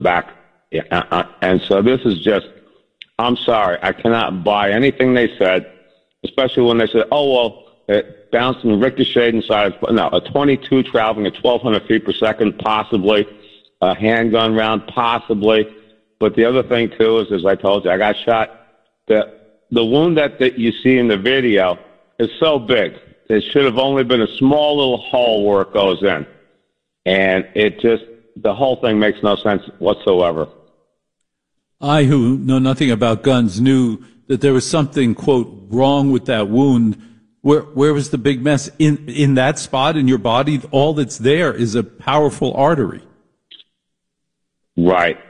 back. And so this is just, I'm sorry, I cannot buy anything they said, especially when they said, oh, well, it bounced and ricocheted inside. No, a 22 traveling at 1,200 feet per second, possibly. A handgun round, possibly. But the other thing, too, is, as I told you, I got shot. The wound that you see in the video is so big. It should have only been a small little hole where it goes in. And the whole thing makes no sense whatsoever. I, who know nothing about guns, knew that there was something, quote, wrong with that wound. Where was the big mess? In that spot in your body, all that's there is a powerful artery. Right.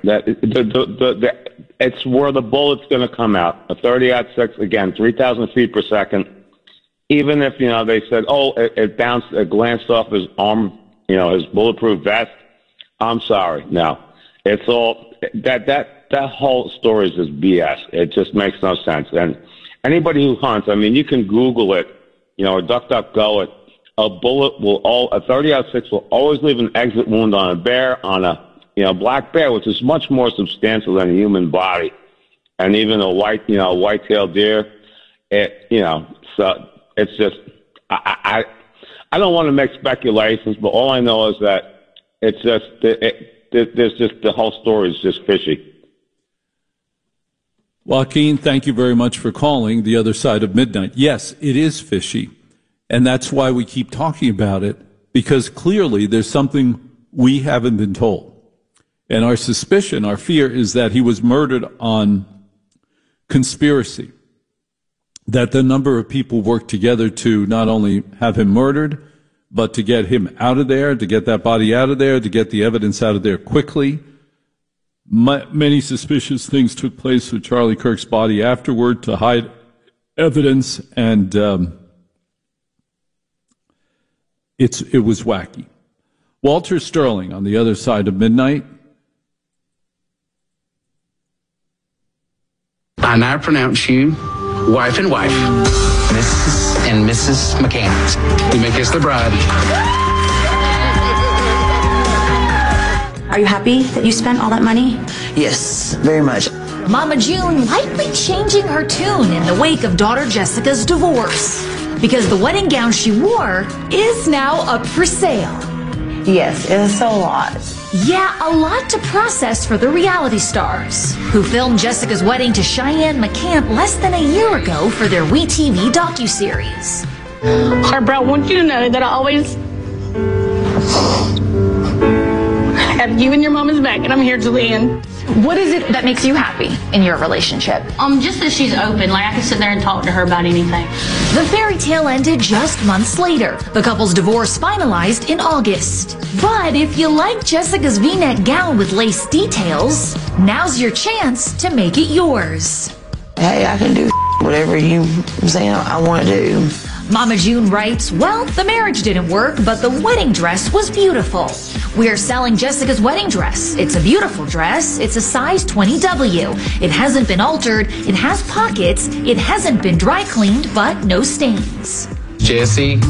It's where the bullet's going to come out. A 30-06, again, 3,000 feet per second. Even if, they said, oh, it bounced, it glanced off his arm, his bulletproof vest. I'm sorry. No. It's all, that whole story is just BS. It just makes no sense. And anybody who hunts, you can Google it, or DuckDuckGo it. A 30-06 will always leave an exit wound on a bear, on a, black bear, which is much more substantial than a human body. And even a white-tailed deer, so it's just, I don't want to make speculations, but all I know is that it's just, there's just, the whole story is just fishy. Joaquin, thank you very much for calling The Other Side of Midnight. Yes, it is fishy, and that's why we keep talking about it, because clearly there's something we haven't been told. And our suspicion, our fear, is that he was murdered on conspiracy, that the number of people worked together to not only have him murdered, but to get him out of there, to get that body out of there, to get the evidence out of there quickly. Many suspicious things took place with Charlie Kirk's body afterward to hide evidence, and it was wacky. Walter Sterling on The Other Side of Midnight. I now pronounce you wife and wife, Mrs. and Mrs. McCann. You may kiss the bride. Are you happy that you spent all that money? Yes, very much. Mama June likely changing her tune in the wake of daughter Jessica's divorce, because the wedding gown she wore is now up for sale. Yes, it's a lot. Yeah, a lot to process for the reality stars, who filmed Jessica's wedding to Cheyenne McCamp less than a year ago for their WeTV docuseries. Harper, I want you to know that I always have you and your mama's back, and I'm here to the end. What is it that makes you happy in your relationship? Just that she's open. Like, I can sit there and talk to her about anything. The fairy tale ended just months later. The couple's divorce finalized in August. But if you like Jessica's V-neck gown with lace details, now's your chance to make it yours. Hey, I can do whatever you say I want to do. Mama June writes, well, the marriage didn't work, but the wedding dress was beautiful. We're selling Jessica's wedding dress. It's a beautiful dress. It's a size 20W. It hasn't been altered. It has pockets. It hasn't been dry cleaned, but no stains. Jesse,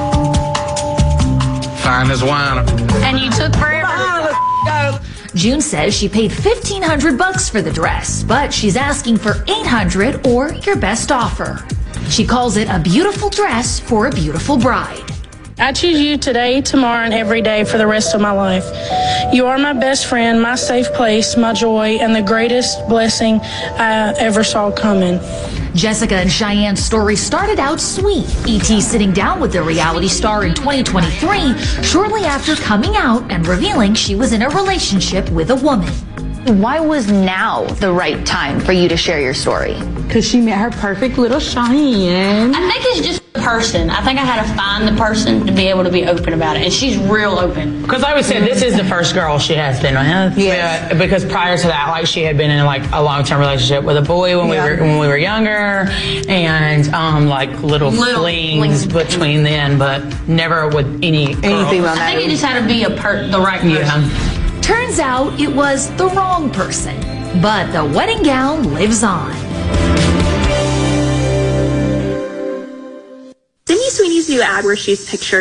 fine as wine. And you took forever. June says she paid $1,500 for the dress, but she's asking for $800 or your best offer. She calls it a beautiful dress for a beautiful bride. I choose you today, tomorrow, and every day for the rest of my life. You are my best friend, my safe place, my joy, and the greatest blessing I ever saw coming. Jessica and Cheyenne's story started out sweet. E.T. sitting down with the reality star in 2023, shortly after coming out and revealing she was in a relationship with a woman. Why was now the right time for you to share your story? Because she met her perfect little Cheyenne. I think it's just the person. I think I had to find the person to be able to be open about it. And she's real open. Because I would say this is the first girl she has been with. Yes. Because prior to that, like, she had been in like a long-term relationship with a boy when we were younger, and like little flings between then, but never with anything on that. I think it just had to be the right person. Yeah. Turns out it was the wrong person, but the wedding gown lives on. Sydney Sweeney's new ad where she's pictured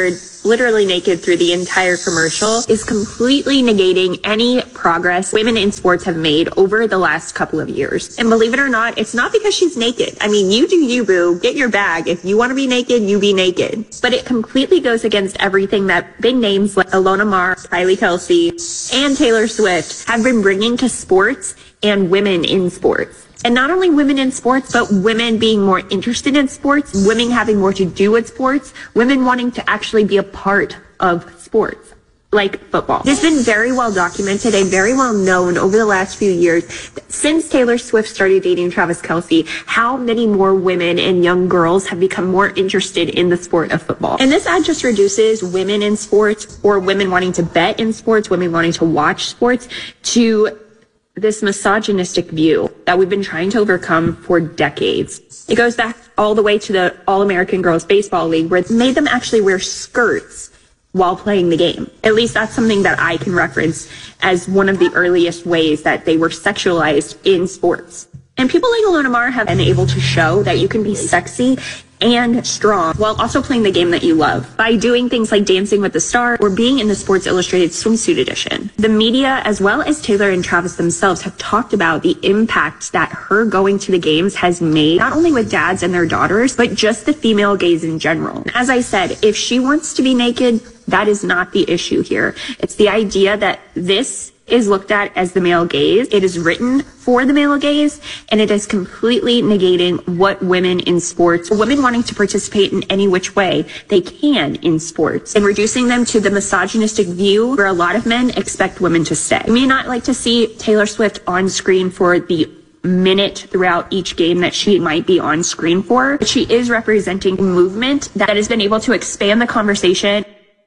literally naked through the entire commercial, is completely negating any progress women in sports have made over the last couple of years. And believe it or not, it's not because she's naked. I mean, you do you, boo. Get your bag. If you want to be naked, you be naked. But it completely goes against everything that big names like Ilona Maher, Kylie Kelsey, and Taylor Swift have been bringing to sports and women in sports. And not only women in sports, but women being more interested in sports, women having more to do with sports, women wanting to actually be a part of sports, like football. It's been very well documented and very well known over the last few years, since Taylor Swift started dating Travis Kelce, how many more women and young girls have become more interested in the sport of football. And this ad just reduces women in sports, or women wanting to bet in sports, women wanting to watch sports, to this misogynistic view that we've been trying to overcome for decades. It goes back all the way to the All-American Girls Baseball League, where it made them actually wear skirts while playing the game. At least that's something that I can reference as one of the earliest ways that they were sexualized in sports. And people like Ilona Maher have been able to show that you can be sexy and strong while also playing the game that you love by doing things like Dancing with the Stars or being in the Sports Illustrated swimsuit edition. The media, as well as Taylor and Travis themselves, have talked about the impact that her going to the games has made, not only with dads and their daughters, but just the female gaze in general. As I said, if she wants to be naked, that is not the issue here. It's the idea that this is looked at as the male gaze. It is written for the male gaze, and it is completely negating what women in sports, women wanting to participate in any which way they can in sports, and reducing them to the misogynistic view where a lot of men expect women to stay. You may not like to see Taylor Swift on screen for the minute throughout each game that she might be on screen for, but she is representing a movement that has been able to expand the conversation.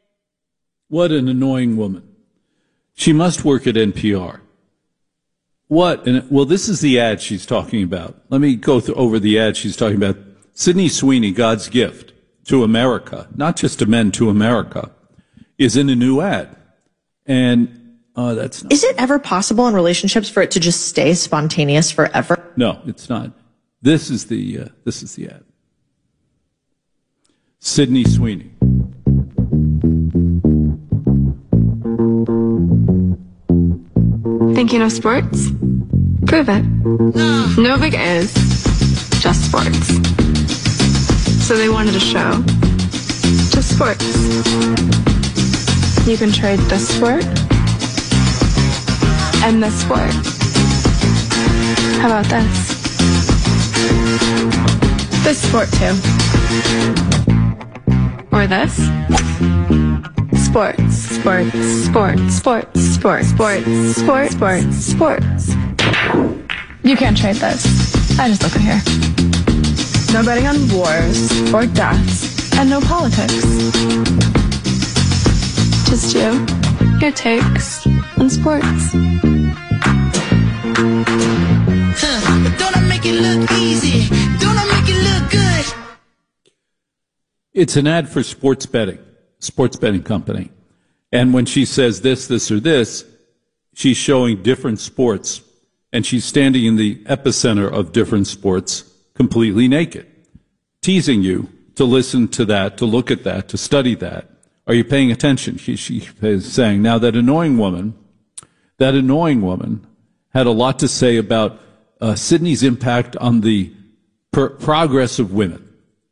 What an annoying woman. She must work at NPR. What? Well, this is the ad she's talking about. Let me go over the ad she's talking about. Sydney Sweeney, God's gift to America, not just to men, to America, is in a new ad. And that's not. Is it ever possible in relationships for it to just stay spontaneous forever? No, it's not. This is the ad. Sydney Sweeney. Think you know sports? Prove it. No big A's, just sports. So they wanted a show. Just sports. You can trade this sport and this sport. How about this? This sport too. Or this? Sports, sports, sports, sports, sports, sports, sports, sports, sports. You can't trade this. I just look at here. No betting on wars or deaths, and no politics. Just you, your takes, and sports. Don't I make it look easy? Don't I make it look good? It's an ad for sports betting company. And when she says this, or this, she's showing different sports, and she's standing in the epicenter of different sports completely naked, teasing you to listen to that, to look at that, to study that. Are you paying attention? She is saying. Now, that annoying woman had a lot to say about Sydney's impact on the progress of women.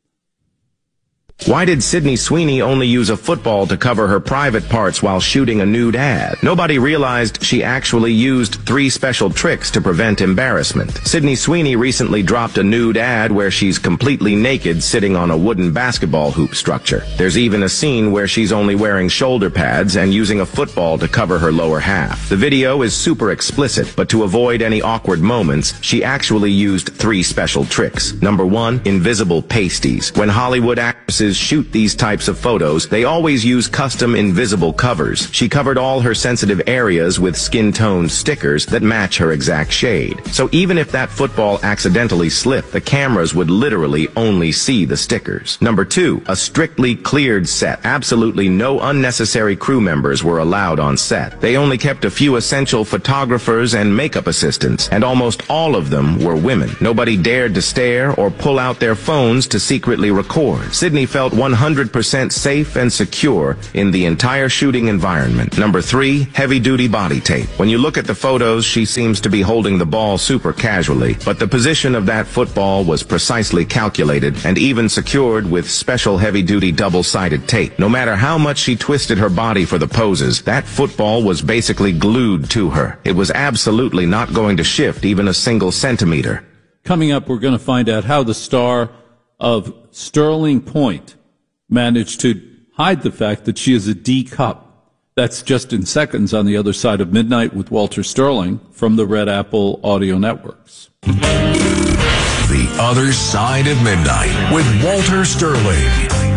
Why did Sydney Sweeney only use a football to cover her private parts while shooting a nude ad? Nobody realized she actually used 3 special tricks to prevent embarrassment. Sydney Sweeney recently dropped a nude ad where she's completely naked sitting on a wooden basketball hoop structure. There's even a scene where she's only wearing shoulder pads and using a football to cover her lower half. The video is super explicit, but to avoid any awkward moments, she actually used 3 special tricks. Number 1, invisible pasties. When Hollywood actresses shoot these types of photos, they always use custom invisible covers. She covered all her sensitive areas with skin tone stickers that match her exact shade. So even if that football accidentally slipped, the cameras would literally only see the stickers. Number 2, a strictly cleared set. Absolutely no unnecessary crew members were allowed on set. They only kept a few essential photographers and makeup assistants, and almost all of them were women. Nobody dared to stare or pull out their phones to secretly record. Sydney felt 100% safe and secure in the entire shooting environment. Number 3, heavy-duty body tape. When you look at the photos, she seems to be holding the ball super casually, but the position of that football was precisely calculated and even secured with special heavy-duty double-sided tape. No matter how much she twisted her body for the poses, that football was basically glued to her. It was absolutely not going to shift even a single centimeter. Coming up, we're going to find out how the star of Sterling Point managed to hide the fact that she is a D cup. That's just in seconds on the other side of midnight with Walter Sterling from the Red Apple Audio Networks. The Other Side of Midnight with Walter Sterling.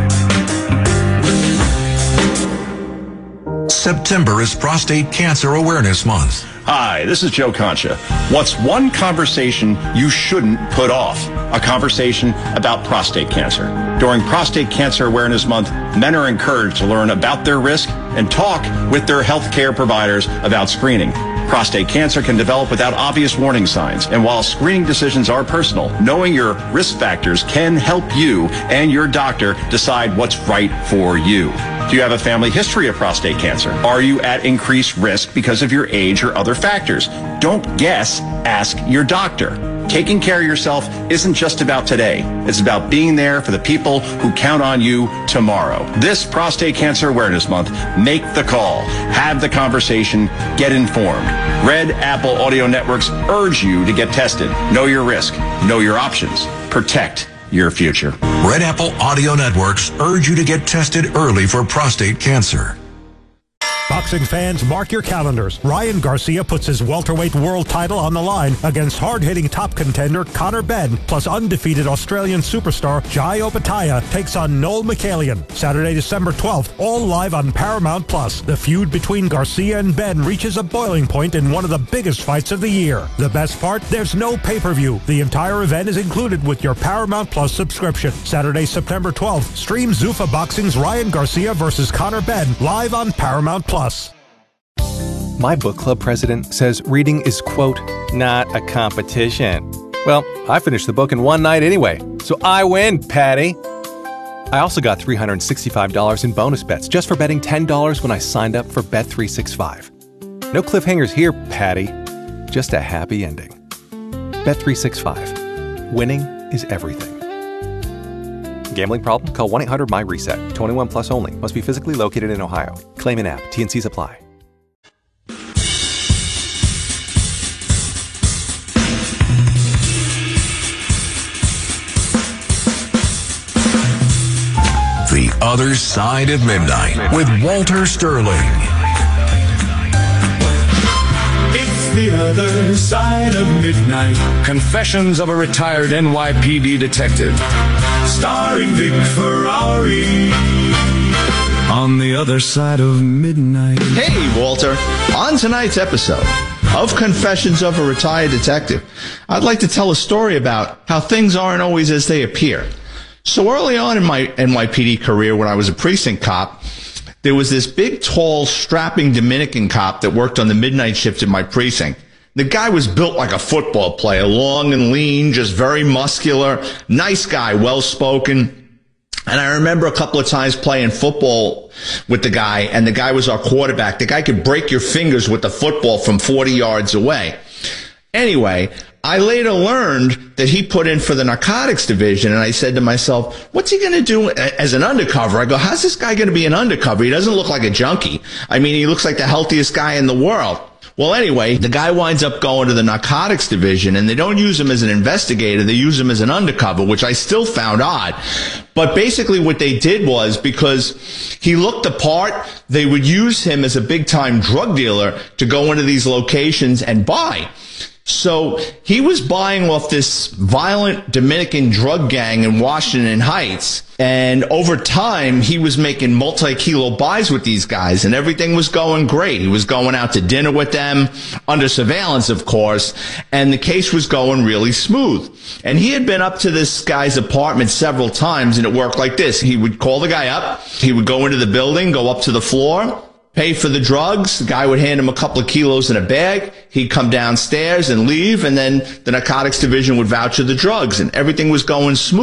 September is Prostate Cancer Awareness Month. Hi, this is Joe Concha. What's one conversation you shouldn't put off? A conversation about prostate cancer. During Prostate Cancer Awareness Month, men are encouraged to learn about their risk and talk with their healthcare providers about screening. Prostate cancer can develop without obvious warning signs, and while screening decisions are personal, knowing your risk factors can help you and your doctor decide what's right for you. Do you have a family history of prostate cancer? Are you at increased risk because of your age or other factors? Don't guess, ask your doctor. Taking care of yourself isn't just about today. It's about being there for the people who count on you tomorrow. This Prostate Cancer Awareness Month, make the call, have the conversation, get informed. Red Apple Audio Networks urge you to get tested. Know your risk, know your options, protect your future. Red Apple Audio Networks urge you to get tested early for prostate cancer. Boxing fans, mark your calendars. Ryan Garcia puts his welterweight world title on the line against hard-hitting top contender Conor Benn, plus undefeated Australian superstar Jai Opetaia takes on Noel Michaelian. Saturday, December 12th, all live on Paramount+. The feud between Garcia and Benn reaches a boiling point in one of the biggest fights of the year. The best part? There's no pay-per-view. The entire event is included with your Paramount+ subscription. Saturday, September 12th, stream Zuffa Boxing's Ryan Garcia versus Conor Benn live on Paramount+. My book club president says reading is, quote, not a competition. Well, I finished the book in one night anyway, so I win, Patty. I also got $365 in bonus bets just for betting $10 when I signed up for Bet365. No cliffhangers here, Patty. Just a happy ending. Bet365. Winning is everything. Gambling problem? Call 1-800-MY-RESET. 21 plus only. Must be physically located in Ohio. Claim in app. T&Cs apply. The Other Side of Midnight with Walter Sterling. It's the other side of midnight. Confessions of a retired NYPD detective. Starring Vic Ferrari. On the other side of midnight. Hey, Walter. On tonight's episode of Confessions of a Retired Detective, I'd like to tell a story about how things aren't always as they appear. So early on in my NYPD career, when I was a precinct cop, there was this big, tall, strapping Dominican cop that worked on the midnight shift at my precinct. The guy was built like a football player, long and lean, just very muscular, nice guy, well-spoken. And I remember a couple of times playing football with the guy, and the guy was our quarterback. The guy could break your fingers with the football from 40 yards away. Anyway, I later learned that he put in for the narcotics division, and I said to myself, what's he going to do as an undercover? I go, how's this guy going to be an undercover? He doesn't look like a junkie. I mean, he looks like the healthiest guy in the world. Well, anyway, the guy winds up going to the narcotics division, and they don't use him as an investigator. They use him as an undercover, which I still found odd. But basically what they did was, because he looked the part, they would use him as a big-time drug dealer to go into these locations and buy. So he was buying off this violent Dominican drug gang in Washington Heights. And over time, he was making multi-kilo buys with these guys, and everything was going great. He was going out to dinner with them, under surveillance, of course, and the case was going really smooth. And he had been up to this guy's apartment several times, and it worked like this. He would call the guy up, he would go into the building, go up to the floor, pay for the drugs. The guy would hand him a couple of kilos in a bag. He'd come downstairs and leave, and then the narcotics division would voucher the drugs, and everything was going smooth.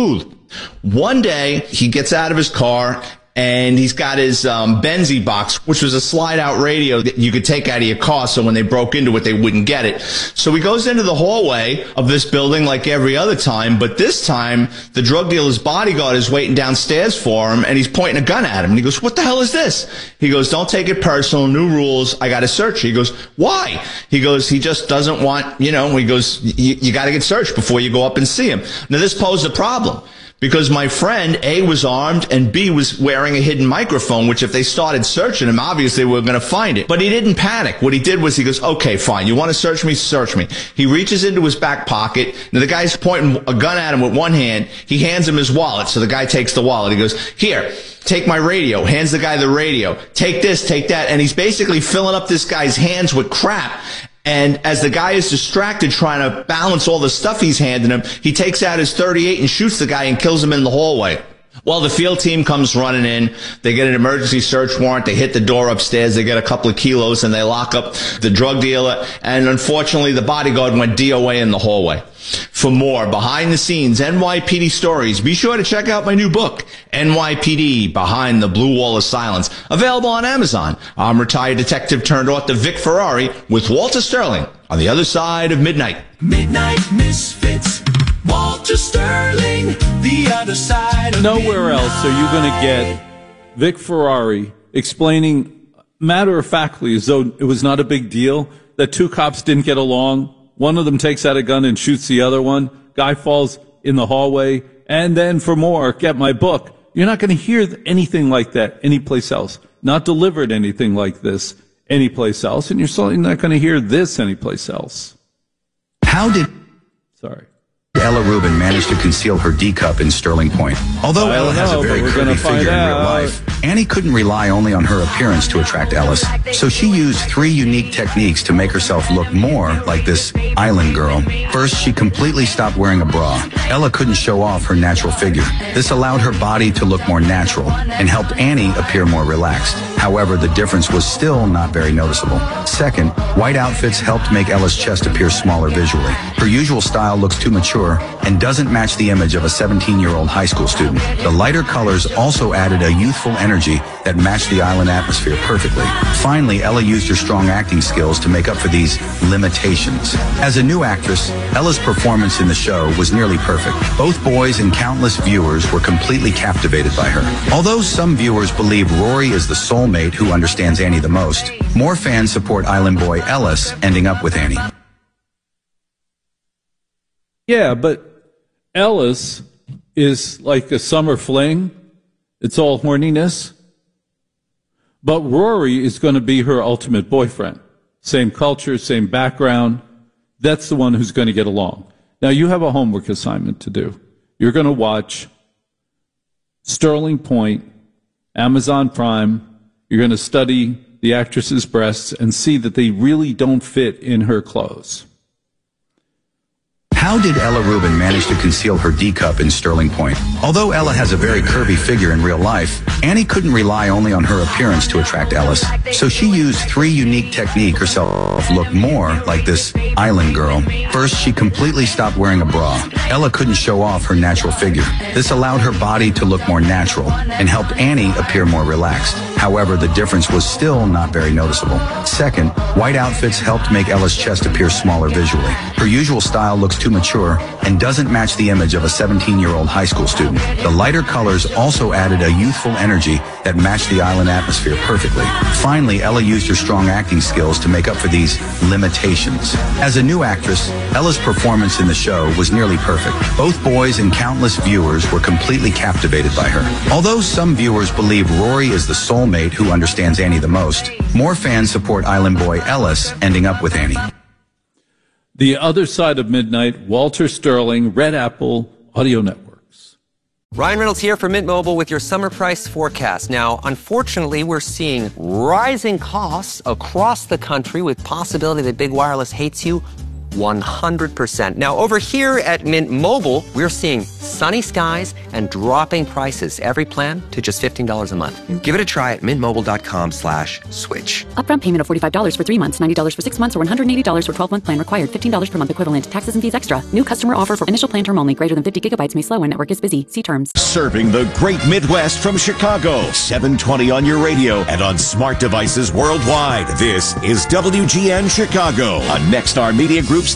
One day, he gets out of his car, and he's got his Benzie box, which was a slide-out radio that you could take out of your car, so when they broke into it, they wouldn't get it. So he goes into the hallway of this building like every other time, but this time, the drug dealer's bodyguard is waiting downstairs for him, and he's pointing a gun at him. And he goes, what the hell is this? He goes, don't take it personal, new rules, I gotta search you. He goes, why? He goes, he just doesn't want, he goes, you gotta get searched before you go up and see him. Now, this posed a problem. Because my friend, A, was armed, and B, was wearing a hidden microphone, which if they started searching him, obviously we were going to find it. But he didn't panic. What he did was he goes, okay, fine. You want to search me? Search me. He reaches into his back pocket. Now, the guy's pointing a gun at him with one hand. He hands him his wallet, so the guy takes the wallet. He goes, here, take my radio. Hands the guy the radio. Take this, take that. And he's basically filling up this guy's hands with crap. And as the guy is distracted trying to balance all the stuff he's handing him, he takes out his .38 and shoots the guy and kills him in the hallway. Well, the field team comes running in. They get an emergency search warrant. They hit the door upstairs. They get a couple of kilos and they lock up the drug dealer. And unfortunately, the bodyguard went DOA in the hallway. For more behind the scenes NYPD stories, be sure to check out my new book, NYPD Behind the Blue Wall of Silence, available on Amazon. I'm retired detective turned author Vic Ferrari with Walter Sterling on the other side of midnight. Midnight Misfits, Walter Sterling, the other side of Nowhere else are you going to get Vic Ferrari explaining matter-of-factly, as though it was not a big deal, that two cops didn't get along. One of them takes out a gun and shoots the other one. Guy falls in the hallway. And then for more, get my book. You're not going to hear anything like that anyplace else. Not delivered anything like this anyplace else. And you're certainly not going to hear this anyplace else. Sorry. Ella Rubin managed to conceal her D cup in Sterling Point. Although Ella has a very curvy figure in real life, Annie couldn't rely only on her appearance to attract Ellis. So she used 3 unique techniques to make herself look more like this island girl. First, she completely stopped wearing a bra. Ella couldn't show off her natural figure. This allowed her body to look more natural and helped Annie appear more relaxed. However, the difference was still not very noticeable. Second, white outfits helped make Ella's chest appear smaller visually. Her usual style looks too mature and doesn't match the image of a 17-year-old high school student. The lighter colors also added a youthful energy that matched the island atmosphere perfectly. Finally, Ella used her strong acting skills to make up for these limitations. As a new actress, Ella's performance in the show was nearly perfect. Both boys and countless viewers were completely captivated by her. Although some viewers believe Rory is the soulmate who understands Annie the most, more fans support island boy Ellis ending up with Annie. Yeah, but Ellis is like a summer fling. It's all horniness. But Rory is going to be her ultimate boyfriend. Same culture, same background. That's the one who's going to get along. Now, you have a homework assignment to do. You're going to watch Sterling Point, Amazon Prime. You're going to study the actress's breasts and see that they really don't fit in her clothes. How did Ella Rubin manage to conceal her D cup in Sterling Point? Although Ella has a very curvy figure in real life, Annie couldn't rely only on her appearance to attract Ellis. So she used 3 unique techniques herself look more like this island girl. First, she completely stopped wearing a bra. Ella couldn't show off her natural figure. This allowed her body to look more natural and helped Annie appear more relaxed. However, the difference was still not very noticeable. Second, white outfits helped make Ella's chest appear smaller visually. Her usual style looks too mature and doesn't match the image of a 17-year-old high school student. The lighter colors also added a youthful energy that matched the island atmosphere perfectly. Finally, Ella used her strong acting skills to make up for these limitations. As a new actress, Ella's performance in the show was nearly perfect. Both boys and countless viewers were completely captivated by her. Although some viewers believe Rory is the soulmate who understands Annie the most, more fans support island boy Ellis ending up with Annie. The Other Side of Midnight, Walter Sterling, Red Apple Audio Networks. Ryan Reynolds here for Mint Mobile with your summer price forecast. Now, unfortunately, we're seeing rising costs across the country with possibility that big wireless hates you 100%. Now, over here at Mint Mobile, we're seeing sunny skies, and dropping prices. Every plan to just $15 a month. Give it a try at mintmobile.com/switch. Upfront payment of $45 for 3 months, $90 for 6 months, or $180 for 12-month plan required. $15 per month equivalent. Taxes and fees extra. New customer offer for initial plan term only. Greater than 50 gigabytes may slow when network is busy. See terms. Serving the great Midwest from Chicago. 720 on your radio and on smart devices worldwide. This is WGN Chicago, a Nexstar Media Group's